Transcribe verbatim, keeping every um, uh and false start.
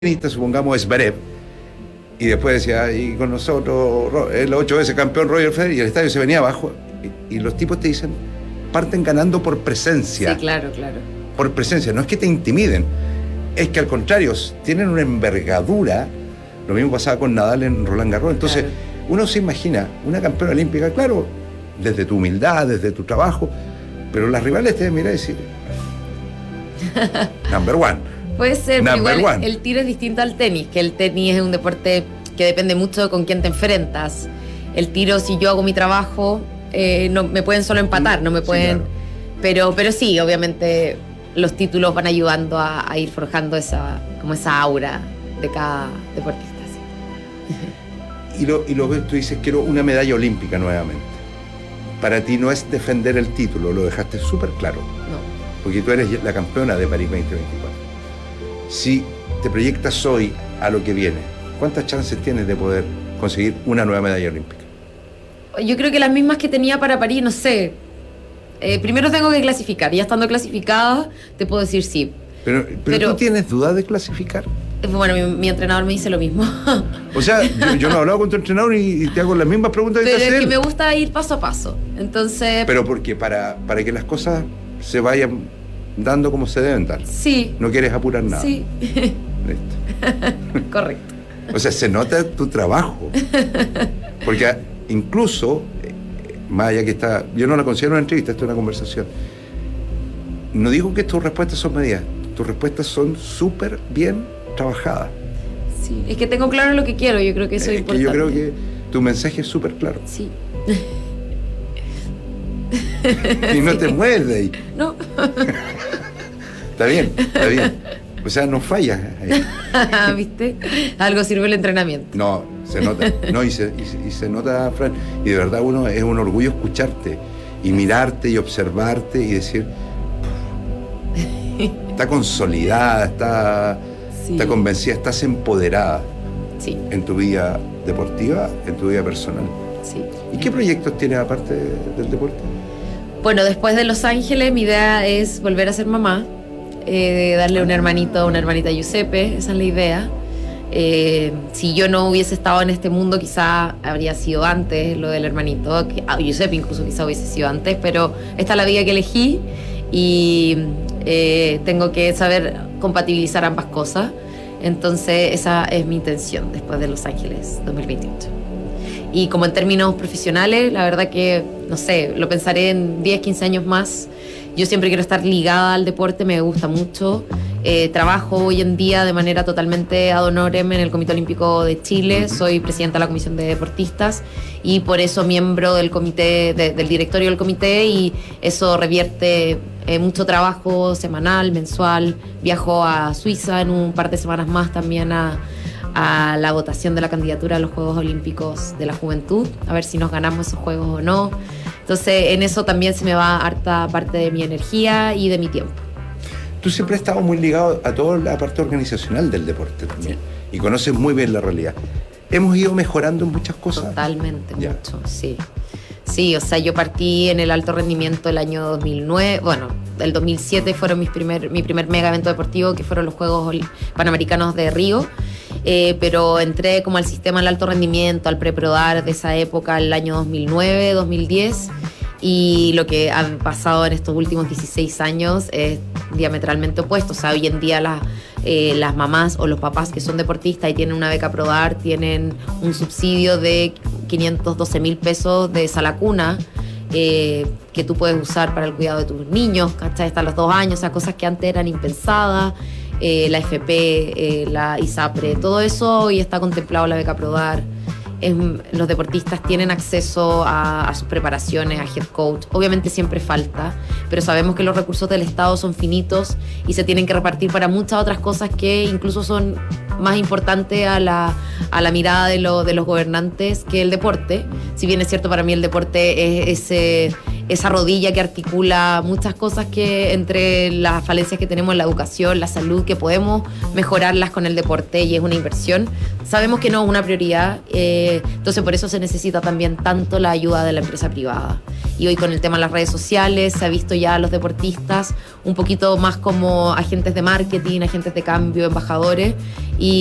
supongamos Zverev, y después decía, y con nosotros el ocho veces campeón Roger Federer, y el estadio se venía abajo, y, y los tipos te dicen, parten ganando por presencia. Sí, claro, claro. Por presencia, no es que te intimiden, es que al contrario, tienen una envergadura. Lo mismo pasaba con Nadal en Roland Garros. Entonces, claro, uno se imagina una campeona olímpica, claro, desde tu humildad, desde tu trabajo, pero las rivales te deben mirar y decir, number one. Puede ser, pero igual el tiro es distinto al tenis, que el tenis es un deporte que depende mucho de con quién te enfrentas. El tiro, si yo hago mi trabajo, eh, no me pueden solo empatar, no me pueden... Sí, claro. pero, pero sí, obviamente los títulos van ayudando a, a ir forjando esa, como esa aura de cada deportista. Sí. Y lo, y lo ves, tú dices, quiero una medalla olímpica nuevamente. Para ti no es defender el título, lo dejaste súper claro. No. Porque tú eres la campeona de París veinte veinticuatro. Si te proyectas hoy a lo que viene, ¿cuántas chances tienes de poder conseguir una nueva medalla olímpica? Yo creo que las mismas que tenía para París, no sé. Eh, primero tengo que clasificar. Ya estando clasificada, te puedo decir sí. Pero, pero, pero ¿tú tienes duda de clasificar? Bueno, mi, mi entrenador me dice lo mismo. O sea, yo, yo no he hablado con tu entrenador y, y te hago las mismas preguntas que te hace él. Pero es que me gusta ir paso a paso. Entonces... Pero porque para, para que las cosas se vayan dando como se deben dar. Sí. No quieres apurar nada. Sí. Listo. Correcto. O sea, se nota tu trabajo. Porque incluso, más allá que está, yo no la considero una entrevista, esto es una conversación. No digo que tus respuestas son medidas, tus respuestas son súper bien trabajadas. Sí, es que tengo claro lo que quiero, yo creo que eso es, es importante. Que yo creo que tu mensaje es súper claro. Sí. Y no sí. te mueves de ahí. No. Está bien, está bien. O sea, no fallas ahí. ¿Viste? Algo sirve el entrenamiento. No, se nota. No, y se, y se, y se nota, Fran. Y de verdad uno es un orgullo escucharte y mirarte y observarte y decir, está consolidada, está, sí. está convencida, estás empoderada. Sí. En tu vida deportiva, en tu vida personal. Sí. ¿Y qué proyectos tienes aparte del deporte? Bueno, después de Los Ángeles, mi idea es volver a ser mamá, eh, darle un hermanito, una hermanita a Giuseppe, esa es la idea. Eh, si yo no hubiese estado en este mundo, quizá habría sido antes lo del hermanito, que, ah, Giuseppe incluso quizá hubiese sido antes, pero esta es la vida que elegí y eh, tengo que saber compatibilizar ambas cosas. Entonces esa es mi intención después de Los Ángeles dos mil veintiocho. Y como en términos profesionales, la verdad que, no sé, lo pensaré en diez, quince años más. Yo siempre quiero estar ligada al deporte, me gusta mucho. Eh, trabajo hoy en día de manera totalmente ad honorem en el Comité Olímpico de Chile. Soy presidenta de la Comisión de Deportistas y por eso miembro del comité, de, del directorio del comité, y eso revierte eh, mucho trabajo semanal, mensual. Viajo a Suiza en un par de semanas más también a... a la votación de la candidatura a los Juegos Olímpicos de la Juventud, a ver si nos ganamos esos Juegos o no. Entonces, en eso también se me va harta parte de mi energía y de mi tiempo. Tú siempre has estado muy ligado a toda la parte organizacional del deporte también, sí. Y conoces muy bien la realidad. ¿Hemos ido mejorando en muchas cosas? Totalmente, ya. Mucho, sí. Sí, o sea, yo partí en el alto rendimiento el año dos mil nueve, bueno, el dos mil siete fueron mis primer, mi primer mega evento deportivo, que fueron los Juegos Panamericanos de Río. Eh, pero entré como al sistema del alto rendimiento, al pre-prodar de esa época, el año dos mil nueve, dos mil diez, y lo que ha pasado en estos últimos dieciséis años es diametralmente opuesto. O sea, hoy en día la, eh, las mamás o los papás que son deportistas y tienen una beca Prodar tienen un subsidio de quinientos doce mil pesos de sala cuna, eh, que tú puedes usar para el cuidado de tus niños, ¿cachai? Hasta los dos años, o sea, cosas que antes eran impensadas. Eh, la F P, eh, la ISAPRE, todo eso hoy está contemplado la beca Prodar. Es, los deportistas tienen acceso a, a sus preparaciones, a head coach. Obviamente siempre falta, pero sabemos que los recursos del Estado son finitos y se tienen que repartir para muchas otras cosas que incluso son más importantes a la, a la mirada de, lo, de los gobernantes que el deporte. Si bien es cierto, para mí el deporte es ese, esa rodilla que articula muchas cosas que entre las falencias que tenemos en la educación, la salud, que podemos mejorarlas con el deporte y es una inversión. Sabemos que no es una prioridad, eh, entonces por eso se necesita también tanto la ayuda de la empresa privada. Y hoy con el tema de las redes sociales se ha visto ya a los deportistas un poquito más como agentes de marketing, agentes de cambio, embajadores, y